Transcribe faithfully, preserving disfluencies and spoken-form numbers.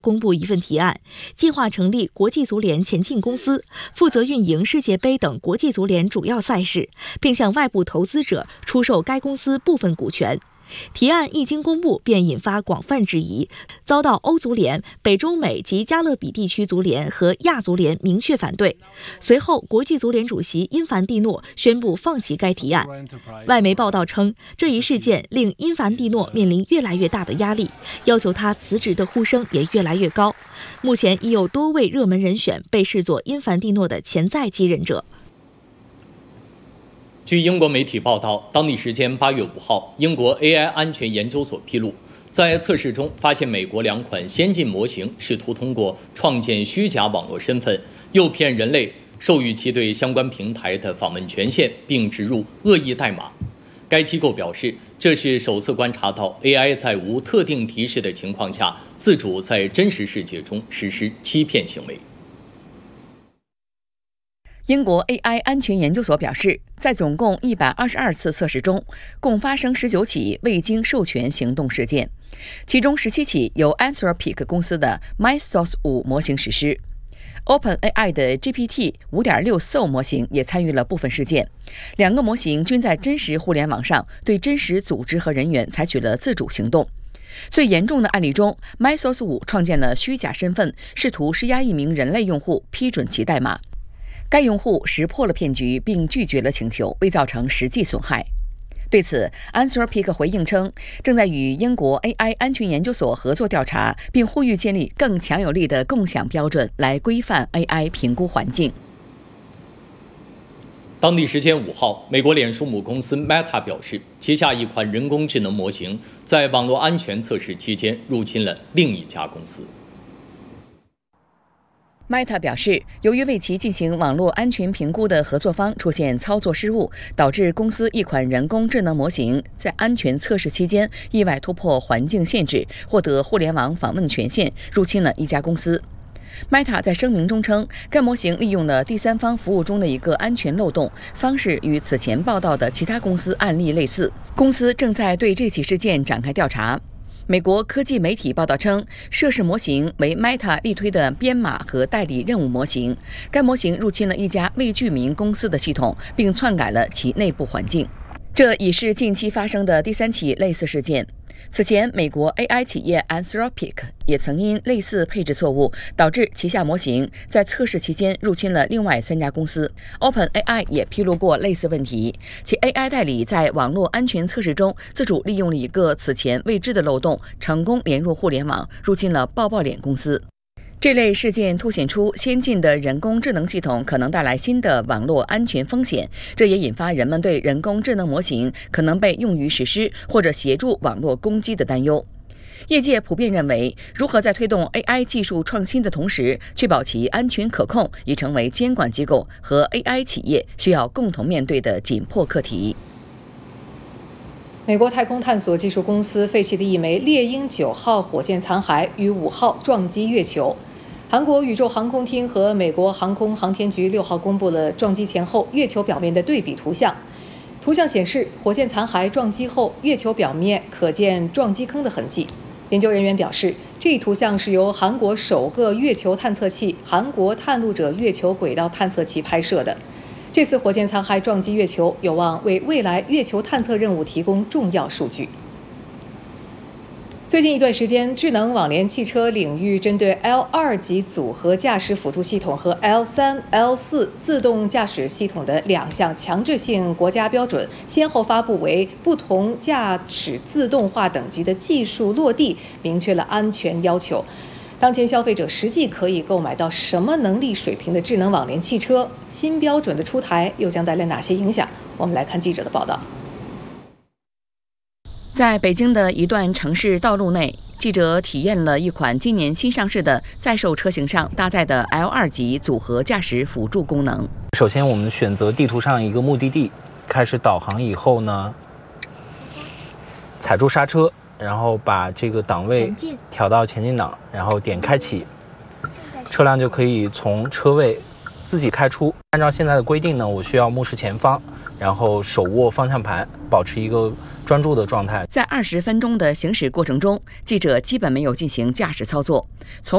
公布一份提案，计划成立国际足联前进公司，负责运营世界杯等国际足联主要赛事，并向外部投资者出售该公司部分股权。提案一经公布，便引发广泛质疑，遭到欧足联、北中美及加勒比地区足联和亚足联明确反对。随后，国际足联主席因凡蒂诺宣布放弃该提案。外媒报道称，这一事件令因凡蒂诺面临越来越大的压力，要求他辞职的呼声也越来越高。目前已有多位热门人选被视作因凡蒂诺的潜在继任者。 据英国媒体报道，当地时间八月五号，英国 A I 安全研究所披露，在测试中发现美国两款先进模型试图通过创建虚假网络身份，诱骗人类授予其对相关平台的访问权限，并植入恶意代码。该机构表示，这是首次观察到 A I 在无特定提示的情况下，自主在真实世界中实施欺骗行为。 英国 A I 安全研究所表示，在总共一百二十二次测试中，共发生十九起未经授权行动事件，其中十七起由 Anthropic 公司的 Mythos 五模型实施。OpenAI 的 G P T 五点六 Soul 模型也参与了部分事件，两个模型均在真实互联网上对真实组织和人员采取了自主行动。最严重的案例中 ，Mythos 五创建了虚假身份，试图施压一名人类用户批准其代码。该用户识破了骗局，并拒绝了请求，未造成实际损害。对此 ，Anthropic 回应称，正在与英国 A I 安全研究所合作调查，并呼吁建立更强有力的共享标准来规范 A I 评估环境。 当地时间五号，美国脸书母公司 Meta 表示，旗下一款人工智能模型在网络安全测试期间入侵了另一家公司。 Meta 表示，由于为其进行网络安全评估的合作方出现操作失误，导致公司一款人工智能模型在安全测试期间意外突破环境限制，获得互联网访问权限，入侵了一家公司。Meta 在声明中称，该模型利用了第三方服务中的一个安全漏洞，方式与此前报道的其他公司案例类似。公司正在对这起事件展开调查。美国科技媒体报道称，涉事模型为 Meta 力推的编码和代理任务模型。该模型入侵了一家未具名公司的系统，并篡改了其内部环境。这已是近期发生的第三起类似事件。此前，美国 A I 企业 Anthropic 也曾因类似配置错误，导致旗下模型在测试期间入侵了另外三家公司。OpenAI 也披露过类似问题，其 A I 代理在网络安全测试中自主利用了一个此前未知的漏洞，成功连入互联网，入侵了抱抱脸公司。这类事件凸显出先进的人工智能系统可能带来新的网络安全风险，这也引发人们对人工智能模型可能被用于实施或者协助网络攻击的担忧。业界普遍认为，如何在推动 A I 技术创新的同时，确保其安全可控，已成为监管机构和 A I 企业需要共同面对的紧迫课题。 美国太空探索技术公司废弃的一枚猎鹰九号火箭残骸于五号撞击月球。韩国宇宙航空厅和美国航空航天局六号公布了撞击前后月球表面的对比图像。图像显示，火箭残骸撞击后，月球表面可见撞击坑的痕迹。研究人员表示，这一图像是由韩国首个月球探测器——韩国探路者月球轨道探测器拍摄的。这次火箭残骸撞击月球，有望为未来月球探测任务提供重要数据。最近一段时间，智能网联汽车领域针对 L 二 级组合驾驶辅助系统和 L 三、L 四 自动驾驶系统的两项强制性国家标准，先后发布为不同驾驶自动化等级的技术落地，明确了安全要求。当前消费者实际可以购买到什么能力水平的智能网联汽车？新标准的出台又将带来哪些影响？我们来看记者的报道。 在北京的一段城市道路内，记者体验了一款今年新上市的在售车型上搭载的 L 二 级组合驾驶辅助功能。 首先，我们选择地图上一个目的地，开始导航以后呢，踩住刹车，然后把这个档位调到前进档，然后点开启，车辆就可以从车位自己开出。按照现在的规定呢，我需要目视前方，然后手握方向盘，保持一个专注的状态。 在二十分钟的行驶过程中，记者基本没有进行驾驶操作，从